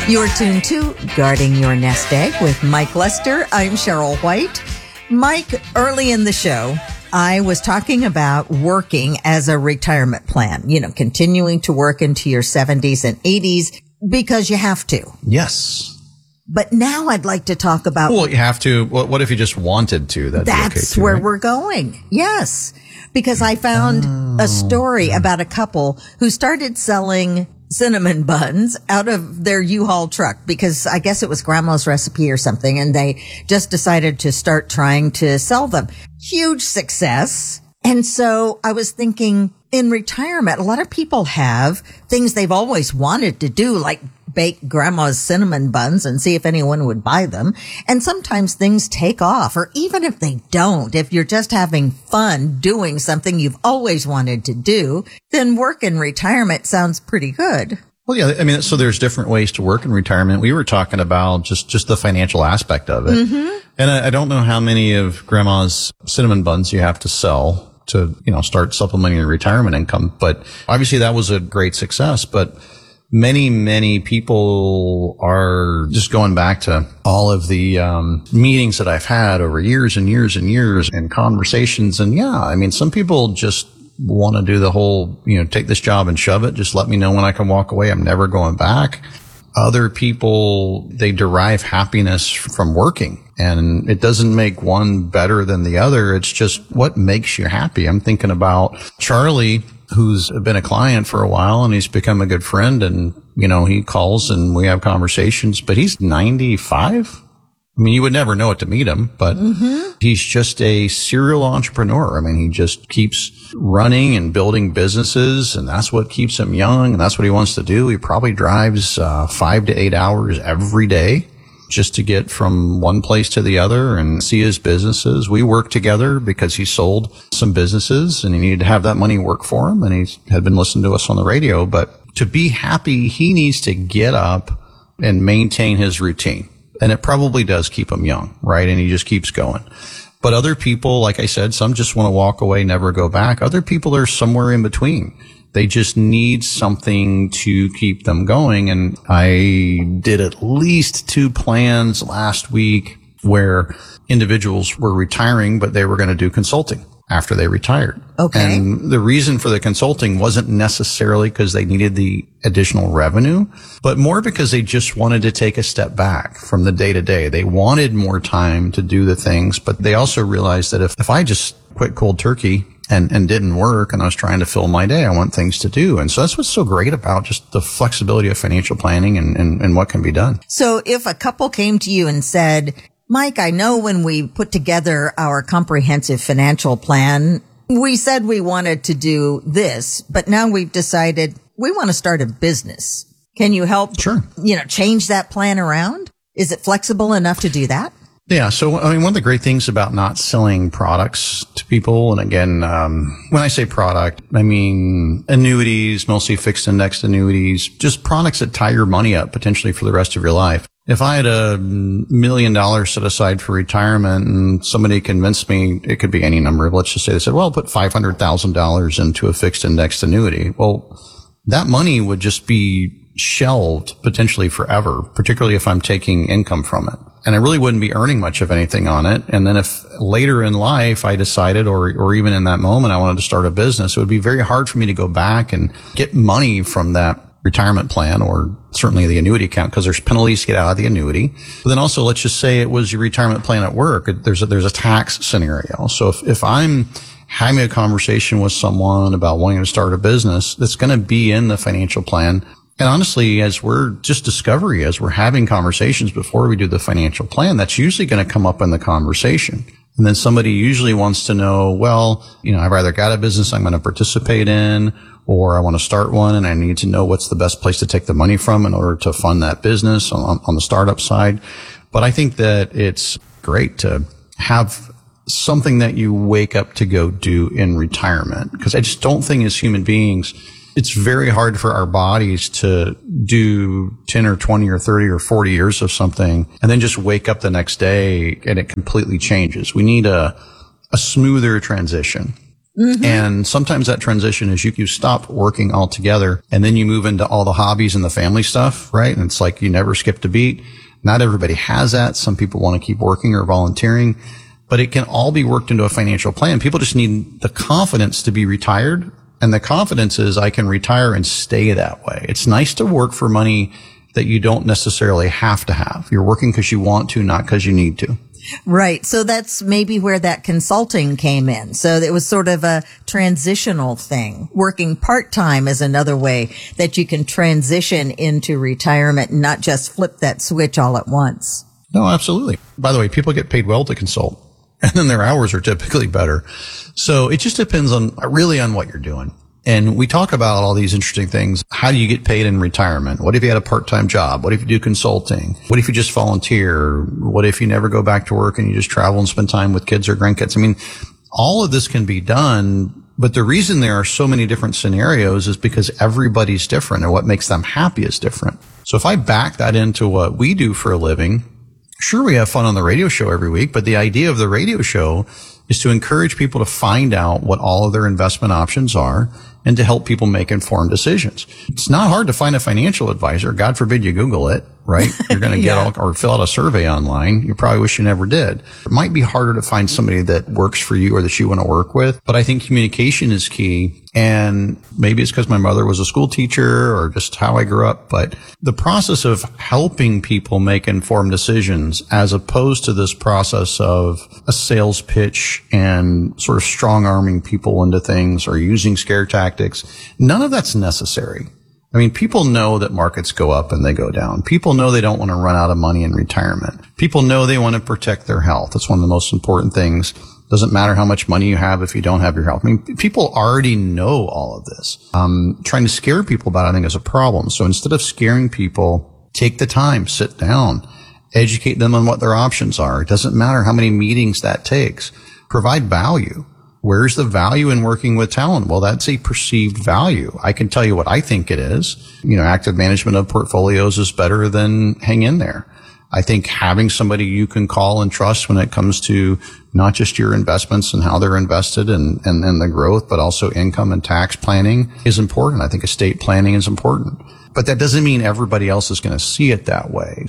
You're tuned to Guarding Your Nest Egg with Mike Lester. I'm Cheryl White. Mike, early in the show, I was talking about working as a retirement plan, continuing to work into your 70s and 80s because you have to. Yes. But now I'd like to talk about... Well, you have to. What if you just wanted to? That's okay too, where right? we're going. Yes. Because I found a story about a couple who started selling cinnamon buns out of their U-Haul truck because I guess it was grandma's recipe or something, and they just decided to start trying to sell them. Huge success. And so I was thinking, in retirement, a lot of people have things they've always wanted to do, like bake grandma's cinnamon buns and see if anyone would buy them. And sometimes things take off, or even if they don't, if you're just having fun doing something you've always wanted to do, then work in retirement sounds pretty good. Well, yeah, I mean, so there's different ways to work in retirement. We were talking about just the financial aspect of it. Mm-hmm. And I don't know how many of grandma's cinnamon buns you have to sell to, start supplementing your retirement income. But obviously that was a great success. But many people are just going back to all of the meetings that I've had over years and years and years and conversations. And yeah, I mean, some people just want to do the whole, take this job and shove it. Just let me know when I can walk away. I'm never going back. Other people, they derive happiness from working, and it doesn't make one better than the other. It's just what makes you happy. I'm thinking about Charlie, who's been a client for a while, and he's become a good friend, and, he calls and we have conversations, but he's 95. I mean, you would never know it to meet him, but he's just a serial entrepreneur. I mean, he just keeps running and building businesses, and that's what keeps him young, and that's what he wants to do. He probably drives 5 to 8 hours every day just to get from one place to the other and see his businesses. We work together because he sold some businesses and he needed to have that money work for him, and he had been listening to us on the radio. But to be happy, he needs to get up and maintain his routine. And it probably does keep him young, right? And he just keeps going. But other people, like I said, some just want to walk away, never go back. Other people are somewhere in between. They just need something to keep them going. And I did at least 2 plans last week where individuals were retiring, but they were going to do consulting after they retired. Okay. And the reason for the consulting wasn't necessarily because they needed the additional revenue, but more because they just wanted to take a step back from the day to day. They wanted more time to do the things, but they also realized that if I just quit cold turkey and didn't work and I was trying to fill my day, I want things to do. And so that's what's so great about just the flexibility of financial planning and what can be done. So if a couple came to you and said, Mike, I know when we put together our comprehensive financial plan, we said we wanted to do this, but now we've decided we want to start a business. Can you help, Sure. Change that plan around? Is it flexible enough to do that? Yeah. So, I mean, one of the great things about not selling products to people, and again, when I say product, I mean annuities, mostly fixed indexed annuities, just products that tie your money up potentially for the rest of your life. If I had $1 million set aside for retirement and somebody convinced me it could be any number, let's just say they said, well, put $500,000 into a fixed indexed annuity. Well, that money would just be shelved potentially forever, particularly if I'm taking income from it. And I really wouldn't be earning much of anything on it. And then if later in life I decided, or even in that moment, I wanted to start a business, it would be very hard for me to go back and get money from that retirement plan, or certainly the annuity account, because there's penalties to get out of the annuity. But then also, let's just say it was your retirement plan at work. There's a tax scenario. So if I'm having a conversation with someone about wanting to start a business, that's going to be in the financial plan. And honestly, as we're having conversations before we do the financial plan, that's usually going to come up in the conversation. And then somebody usually wants to know, well, I've either got a business I'm going to participate in, or I want to start one and I need to know what's the best place to take the money from in order to fund that business on the startup side. But I think that it's great to have something that you wake up to go do in retirement, because I just don't think as human beings, it's very hard for our bodies to do 10 or 20 or 30 or 40 years of something and then just wake up the next day and it completely changes. We need a smoother transition. And sometimes that transition is you stop working altogether and then you move into all the hobbies and the family stuff, right? And it's like you never skipped a beat. Not everybody has that. Some people want to keep working or volunteering, but it can all be worked into a financial plan. People just need the confidence to be retired. And the confidence is I can retire and stay that way. It's nice to work for money that you don't necessarily have to have. You're working because you want to, not because you need to. Right. So that's maybe where that consulting came in. So it was sort of a transitional thing. Working part-time is another way that you can transition into retirement and not just flip that switch all at once. No, absolutely. By the way, people get paid well to consult, and then their hours are typically better. So it just depends on what you're doing. And we talk about all these interesting things. How do you get paid in retirement? What if you had a part-time job? What if you do consulting? What if you just volunteer? What if you never go back to work and you just travel and spend time with kids or grandkids? I mean, all of this can be done, but the reason there are so many different scenarios is because everybody's different and what makes them happy is different. So if I back that into what we do for a living, sure, we have fun on the radio show every week, but the idea of the radio show is to encourage people to find out what all of their investment options are and to help people make informed decisions. It's not hard to find a financial advisor. God forbid you Google it, right? You're going to get or fill out a survey online. You probably wish you never did. It might be harder to find somebody that works for you or that you want to work with, but I think communication is key. And maybe it's because my mother was a school teacher or just how I grew up, but the process of helping people make informed decisions as opposed to this process of a sales pitch and sort of strong arming people into things or using scare tactics, none of that's necessary. I mean, people know that markets go up and they go down. People know they don't want to run out of money in retirement. People know they want to protect their health. That's one of the most important things. Doesn't matter how much money you have if you don't have your health. I mean, people already know all of this. Trying to scare people about it, I think, is a problem. So instead of scaring people, take the time, sit down, educate them on what their options are. It doesn't matter how many meetings that takes. Provide value. Where's the value in working with talent? Well, that's a perceived value. I can tell you what I think it is. Active management of portfolios is better than hang in there. I think having somebody you can call and trust when it comes to not just your investments and how they're invested and the growth, but also income and tax planning is important. I think estate planning is important. But that doesn't mean everybody else is going to see it that way.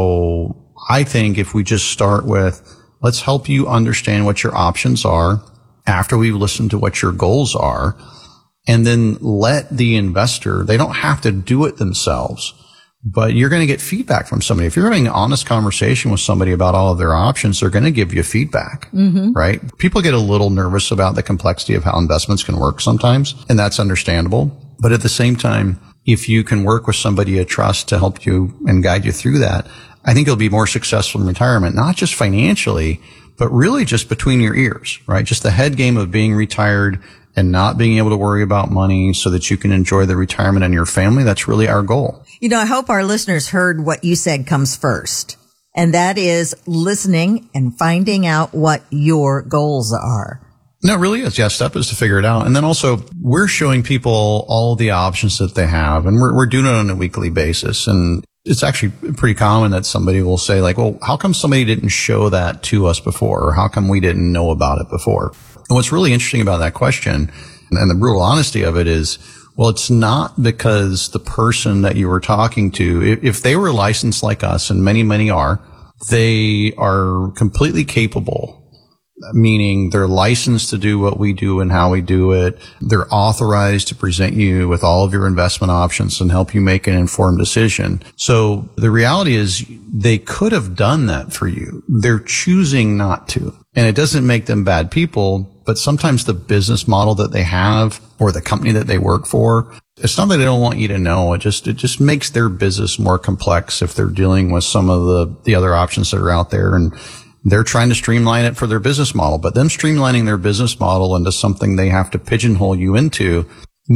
So I think if we just start with, let's help you understand what your options are after we've listened to what your goals are, and then let the investor, they don't have to do it themselves, but you're going to get feedback from somebody. If you're having an honest conversation with somebody about all of their options, they're going to give you feedback, right? People get a little nervous about the complexity of how investments can work sometimes, and that's understandable. But at the same time, if you can work with somebody you trust to help you and guide you through that, I think you'll be more successful in retirement, not just financially, but really just between your ears, right? Just the head game of being retired and not being able to worry about money so that you can enjoy the retirement and your family. That's really our goal. I hope our listeners heard what you said comes first, and that is listening and finding out what your goals are. No, it really is. Yeah, step is to figure it out. And then also we're showing people all the options that they have, and we're doing it on a weekly basis. And it's actually pretty common that somebody will say like, well, how come somebody didn't show that to us before? Or how come we didn't know about it before? And what's really interesting about that question and the brutal honesty of it is, well, it's not because the person that you were talking to, if they were licensed like us, and many, many are, they are completely capable, meaning they're licensed to do what we do and how we do it. They're authorized to present you with all of your investment options and help you make an informed decision. So the reality is they could have done that for you. They're choosing not to. And it doesn't make them bad people, but sometimes the business model that they have or the company that they work for, it's not that they don't want you to know. It just makes their business more complex if they're dealing with some of the other options that are out there, and they're trying to streamline it for their business model. But them streamlining their business model into something they have to pigeonhole you into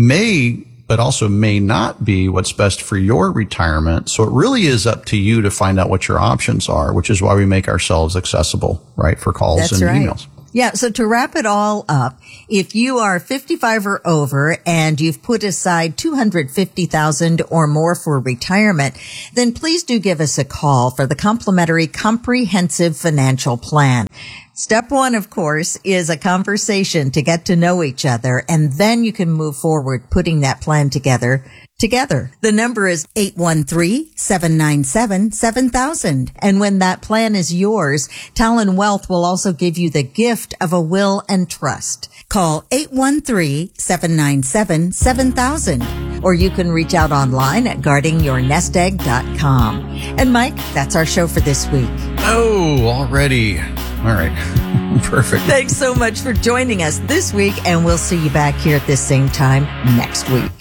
but also may not be what's best for your retirement. So it really is up to you to find out what your options are, which is why we make ourselves accessible, right, for calls and emails. Yeah. So to wrap it all up, if you are 55 or over and you've put aside $250,000 or more for retirement, then please do give us a call for the complimentary comprehensive financial plan. Step one, of course, is a conversation to get to know each other, and then you can move forward putting that plan together. The number is 813-797-7000. And when that plan is yours, Talon Wealth will also give you the gift of a will and trust. Call 813-797-7000. Or you can reach out online at guardingyournestegg.com. And Mike, that's our show for this week. Oh, already. All right. Perfect. Thanks so much for joining us this week, and we'll see you back here at this same time next week.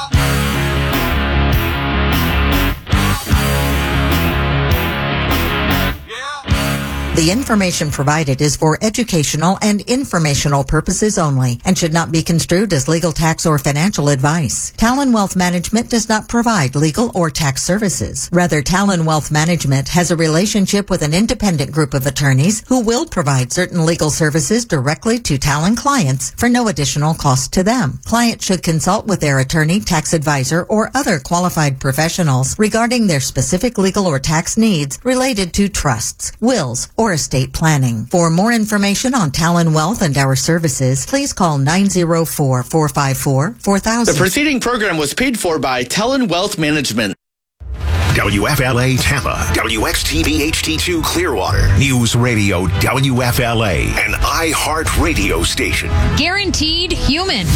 The information provided is for educational and informational purposes only and should not be construed as legal, tax, or financial advice. Talon Wealth Management does not provide legal or tax services. Rather, Talon Wealth Management has a relationship with an independent group of attorneys who will provide certain legal services directly to Talon clients for no additional cost to them. Clients should consult with their attorney, tax advisor, or other qualified professionals regarding their specific legal or tax needs related to trusts, wills, or estate planning. For more information on Talon Wealth and our services, please call 904-454-4000. The preceding program was paid for by Talon Wealth Management. WFLA Tampa, WXTV HD2 Clearwater, News Radio WFLA, an iHeart radio station. Guaranteed human.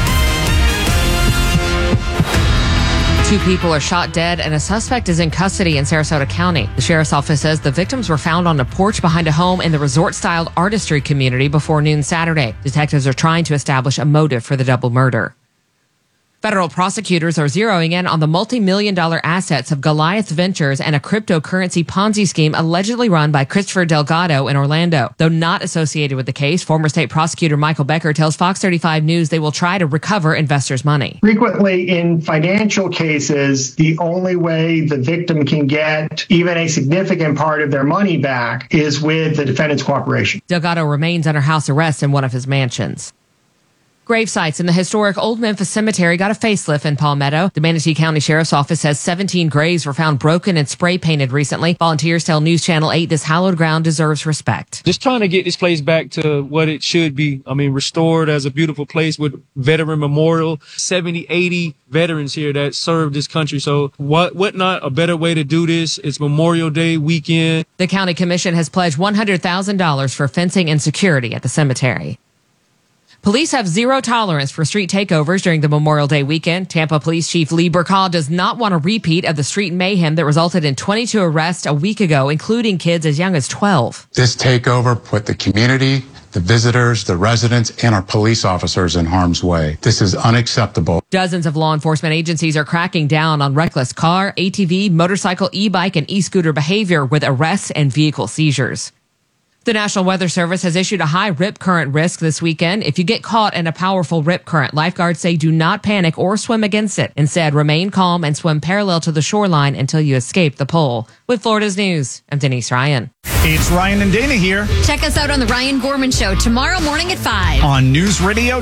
2 people are shot dead and a suspect is in custody in Sarasota County. The sheriff's office says the victims were found on a porch behind a home in the resort-style artistry community before noon Saturday. Detectives are trying to establish a motive for the double murder. Federal prosecutors are zeroing in on the multi-million-dollar assets of Goliath Ventures and a cryptocurrency Ponzi scheme allegedly run by Christopher Delgado in Orlando. Though not associated with the case, former state prosecutor Michael Becker tells Fox 35 News they will try to recover investors' money. Frequently in financial cases, the only way the victim can get even a significant part of their money back is with the defendant's cooperation. Delgado remains under house arrest in one of his mansions. Grave sites in the historic Old Memphis Cemetery got a facelift in Palmetto. The Manatee County Sheriff's Office says 17 graves were found broken and spray painted recently. Volunteers tell News Channel 8 this hallowed ground deserves respect. Just trying to get this place back to what it should be. I mean, restored as a beautiful place with veteran memorial, 70, 80 veterans here that served this country. So what not a better way to do this? It's Memorial Day weekend. The county commission has pledged $100,000 for fencing and security at the cemetery. Police have zero tolerance for street takeovers during the Memorial Day weekend. Tampa Police Chief Lee Burkall does not want a repeat of the street mayhem that resulted in 22 arrests a week ago, including kids as young as 12. This takeover put the community, the visitors, the residents, and our police officers in harm's way. This is unacceptable. Dozens of law enforcement agencies are cracking down on reckless car, ATV, motorcycle, e-bike, and e-scooter behavior with arrests and vehicle seizures. The National Weather Service has issued a high rip current risk this weekend. If you get caught in a powerful rip current, lifeguards say do not panic or swim against it. Instead, remain calm and swim parallel to the shoreline until you escape the pole. With Florida's News, I'm Denise Ryan. It's Ryan and Dana here. Check us out on The Ryan Gorman Show tomorrow morning at 5. On News Radio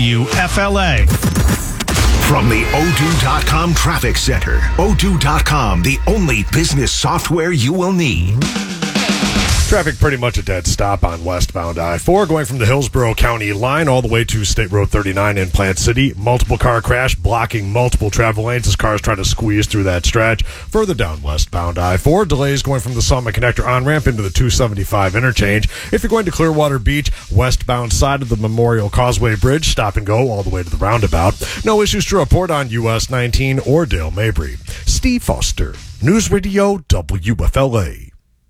WFLA. From the Odoo.com Traffic Center. Odoo.com, the only business software you will need. Traffic pretty much a dead stop on westbound I-4 going from the Hillsborough County line all the way to State Road 39 in Plant City. Multiple car crash blocking multiple travel lanes as cars try to squeeze through that stretch. Further down westbound I-4, delays going from the Summit Connector on-ramp into the 275 interchange. If you're going to Clearwater Beach, westbound side of the Memorial Causeway Bridge, stop and go all the way to the roundabout. No issues to report on US 19 or Dale Mabry. Steve Foster, News Radio WFLA.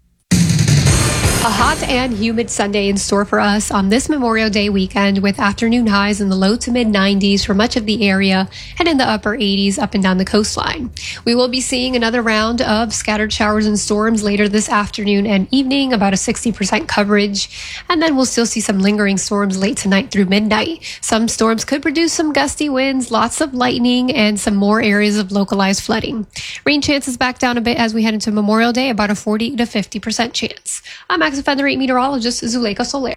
A hot and humid Sunday in store for us on this Memorial Day weekend with afternoon highs in the low to mid 90s for much of the area and in the upper 80s up and down the coastline. We will be seeing another round of scattered showers and storms later this afternoon and evening, about a 60% coverage. And then we'll still see some lingering storms late tonight through midnight. Some storms could produce some gusty winds, lots of lightning, and some more areas of localized flooding. Rain chances back down a bit as we head into Memorial Day, about a 40 to 50% chance. I'm Max Offender 8 meteorologist Zuleika Soler.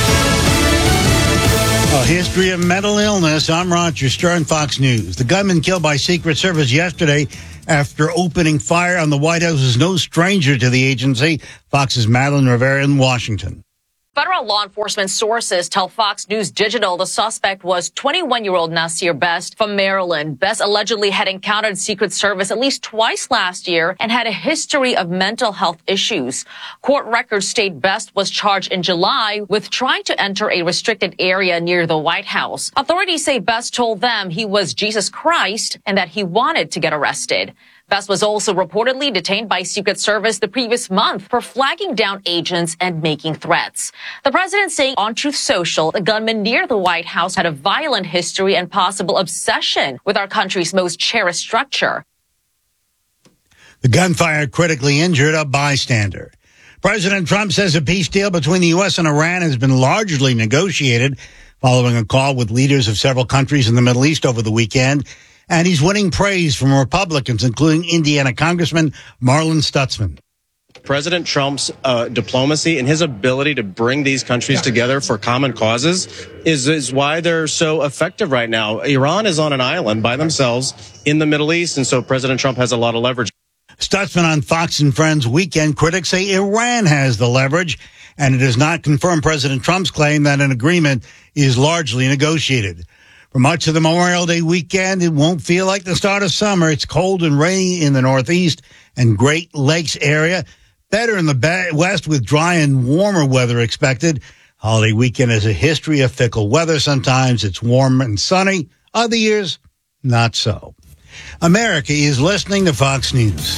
A history of mental illness. I'm Roger Stern, Fox News. The gunman killed by Secret Service yesterday after opening fire on the White House is no stranger to the agency. Fox's Madeline Rivera in Washington. Federal law enforcement sources tell Fox News Digital the suspect was 21-year-old Nasir Best from Maryland. Best allegedly had encountered Secret Service at least twice last year and had a history of mental health issues. Court records state Best was charged in July with trying to enter a restricted area near the White House. Authorities say Best told them he was Jesus Christ and that he wanted to get arrested. Best was also reportedly detained by Secret Service the previous month for flagging down agents and making threats. The president saying on Truth Social, the gunman near the White House had a violent history and possible obsession with our country's most cherished structure. The gunfire critically injured a bystander. President Trump says a peace deal between the U.S. and Iran has been largely negotiated following a call with leaders of several countries in the Middle East over the weekend. And he's winning praise from Republicans, including Indiana Congressman Marlin Stutzman. President Trump's diplomacy and his ability to bring these countries together for common causes is why they're so effective right now. Iran is on an island by themselves in the Middle East, and so President Trump has a lot of leverage. Stutzman on Fox and Friends Weekend. Critics say Iran has the leverage, and it does not confirm President Trump's claim that an agreement is largely negotiated. For much of the Memorial Day weekend, it won't feel like the start of summer. It's cold and rainy in the Northeast and Great Lakes area. Better in the West with dry and warmer weather expected. Holiday weekend has a history of fickle weather. Sometimes it's warm and sunny. Other years, not so. America is listening to Fox News.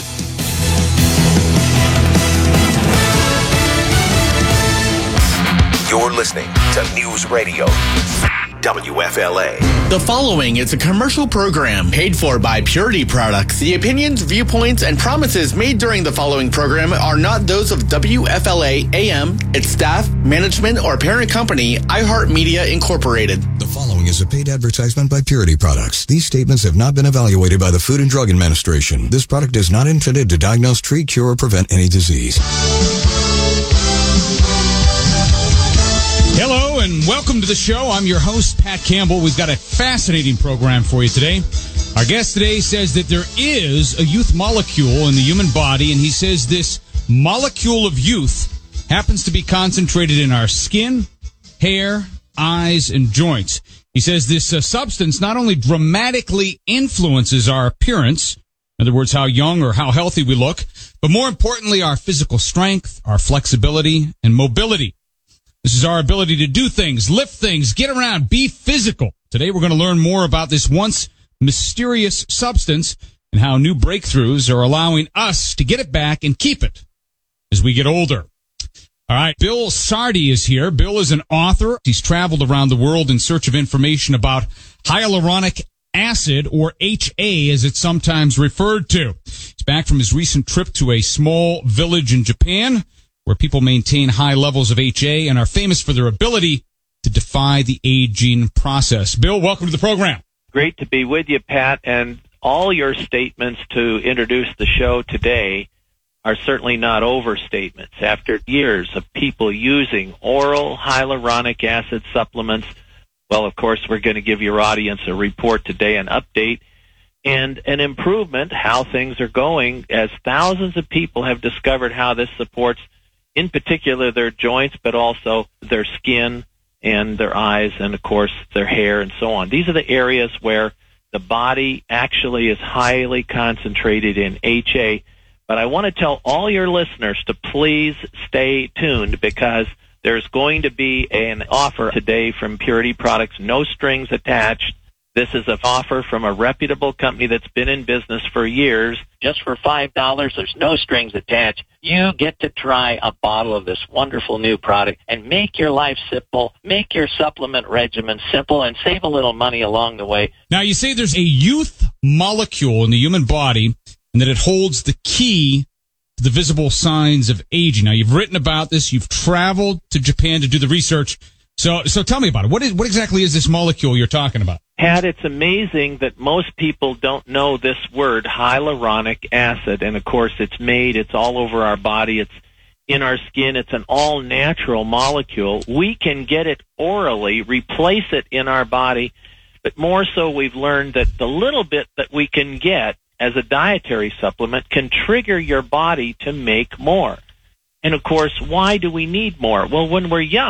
You're listening to News Radio WFLA. The following is a commercial program paid for by Purity Products. The opinions, viewpoints, and promises made during the following program are not those of WFLA AM, its staff, management, or parent company, iHeartMedia Incorporated. The following is a paid advertisement by Purity Products. These statements have not been evaluated by the Food and Drug Administration. This product is not intended to diagnose, treat, cure, or prevent any disease. Hello and welcome to the show. I'm your host, Pat Campbell. We've got a fascinating program for you today. Our guest today says that there is a youth molecule in the human body, and he says this molecule of youth happens to be concentrated in our skin, hair, eyes, and joints. He says this substance not only dramatically influences our appearance, in other words, how young or how healthy we look, but more importantly, our physical strength, our flexibility, and mobility. This is our ability to do things, lift things, get around, be physical. Today we're going to learn more about this once mysterious substance and how new breakthroughs are allowing us to get it back and keep it as we get older. All right, Bill Sardi is here. Bill is an author. He's traveled around the world in search of information about hyaluronic acid, or HA as it's sometimes referred to. He's back from his recent trip to a small village in Japan where people maintain high levels of HA and are famous for their ability to defy the aging process. Bill, welcome to the program. Great to be with you, Pat, and all your statements to introduce the show today are certainly not overstatements. After years of people using oral hyaluronic acid supplements, well, of course, we're going to give your audience a report today, an update, and an improvement, how things are going, as thousands of people have discovered how this supports, in particular, their joints, but also their skin and their eyes and, of course, their hair and so on. These are the areas where the body actually is highly concentrated in HA. But I want to tell all your listeners to please stay tuned, because there's going to be an offer today from Purity Products, no strings attached. This is an offer from a reputable company that's been in business for years. Just for $5, there's no strings attached. You get to try a bottle of this wonderful new product and make your life simple, make your supplement regimen simple, and save a little money along the way. Now, you say there's a youth molecule in the human body and that it holds the key to the visible signs of aging. Now, you've written about this. You've traveled to Japan to do the research. So tell me about it. What exactly is this molecule you're talking about? Pat, it's amazing that most people don't know this word, hyaluronic acid. And, of course, it's all over our body. It's in our skin. It's an all-natural molecule. We can get it orally, replace it in our body. But more so, we've learned that the little bit that we can get as a dietary supplement can trigger your body to make more. And, of course, why do we need more? Well, when we're young,